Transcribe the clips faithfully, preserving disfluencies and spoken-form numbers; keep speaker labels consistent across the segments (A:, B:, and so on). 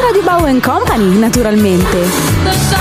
A: Radio Bau and Company, naturalmente.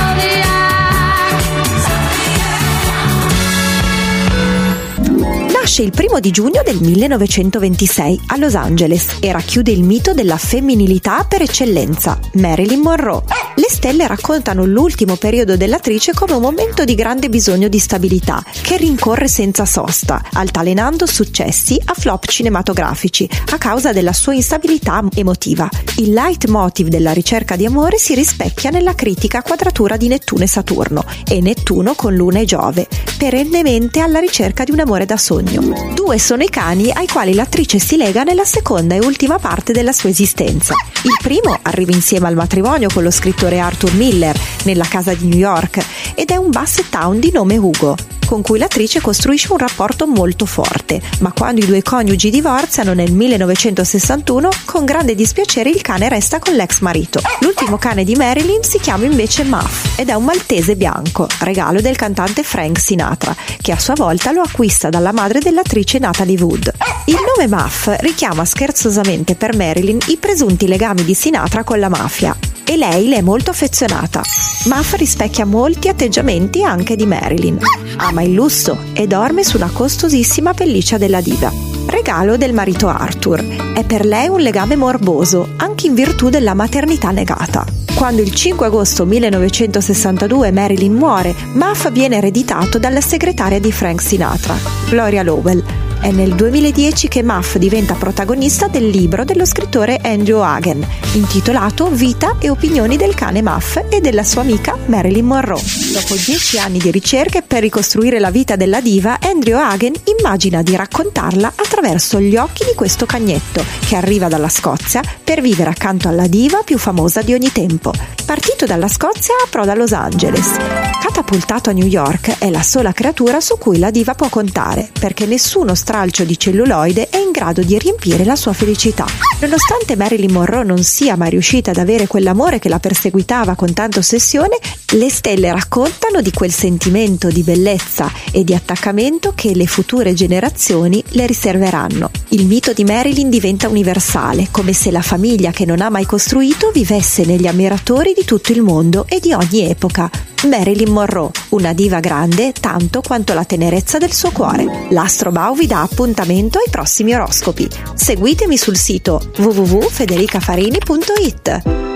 A: Nasce il primo di giugno del millenovecentoventisei a Los Angeles e racchiude il mito della femminilità per eccellenza, Marilyn Monroe. Le stelle raccontano l'ultimo periodo dell'attrice come un momento di grande bisogno di stabilità, che rincorre senza sosta, altalenando successi a flop cinematografici a causa della sua instabilità emotiva. Il leitmotiv della ricerca di amore si rispecchia nella critica quadratura di Nettuno e Saturno e Nettuno con Luna e Giove, perennemente alla ricerca di un amore da sogno. Due sono i cani ai quali l'attrice si lega nella seconda e ultima parte della sua esistenza. Il primo arriva insieme al matrimonio con lo scrittore Arthur Miller nella casa di New York ed è un basset hound di nome Hugo, con cui l'attrice costruisce un rapporto molto forte, ma quando i due coniugi divorziano nel millenovecentosessantuno, con grande dispiacere il cane resta con l'ex marito. L'ultimo cane di Marilyn si chiama invece Muff ed è un maltese bianco, regalo del cantante Frank Sinatra, che a sua volta lo acquista dalla madre dell'attrice Natalie Wood. Il nome Muff richiama scherzosamente per Marilyn i presunti legami di Sinatra con la mafia, e lei le è molto affezionata. Muff rispecchia molti atteggiamenti anche di Marilyn. Ama il lusso e dorme su una costosissima pelliccia della diva, regalo del marito Arthur. È per lei un legame morboso, anche in virtù della maternità negata. Quando il cinque agosto millenovecentosessantadue Marilyn muore, Muff viene ereditato dalla segretaria di Frank Sinatra, Gloria Lowell. È nel duemiladieci che Muff diventa protagonista del libro dello scrittore Andrew Hagen, intitolato Vita e opinioni del cane Muff e della sua amica Marilyn Monroe. Dopo dieci anni di ricerche per ricostruire la vita della diva, Andrew Hagen immagina di raccontarla attraverso gli occhi di questo cagnetto, che arriva dalla Scozia per vivere accanto alla diva più famosa di ogni tempo. Partito dalla Scozia, approda a Los Angeles. Catapultato a New York, è la sola creatura su cui la diva può contare, perché nessuno stralcio di celluloide è in grado di riempire la sua felicità. Nonostante Marilyn Monroe non sia mai riuscita ad avere quell'amore che la perseguitava con tanta ossessione, le stelle raccontano di quel sentimento di bellezza e di attaccamento che le future generazioni le riserveranno. Il mito di Marilyn diventa universale, come se la famiglia che non ha mai costruito vivesse negli ammiratori di tutto il mondo e di ogni epoca. Marilyn Monroe, una diva grande tanto quanto la tenerezza del suo cuore. L'Astro Bau vi dà appuntamento ai prossimi oroscopi. Seguitemi sul sito w w w punto federica farini punto it.